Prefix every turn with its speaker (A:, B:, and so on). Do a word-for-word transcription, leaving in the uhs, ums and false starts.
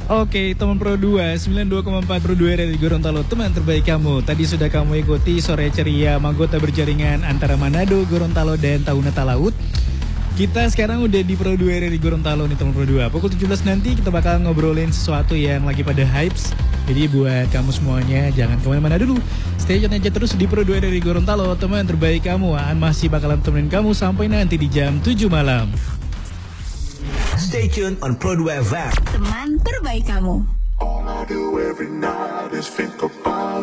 A: Oke, teman Pro dua, sembilan puluh dua koma empat Pro dua dari Gorontalo, teman terbaik kamu. Tadi sudah kamu ikuti sore ceria Magota berjaringan antara Manado, Gorontalo, dan Tahuna Talaut. Kita sekarang udah di Pro dua dari Gorontalo nih teman Pro dua. Pukul tujuh belas nanti kita bakal ngobrolin sesuatu yang lagi pada hypes. Jadi buat kamu semuanya jangan kemana-mana dulu. Stay tune aja terus di Pro dua dari Gorontalo, teman terbaik kamu. Aan masih bakalan temenin kamu sampai nanti di jam tujuh malam.
B: Stay tuned on Pro dua F M.
C: Teman terbaik kamu.
D: All I do every night is think about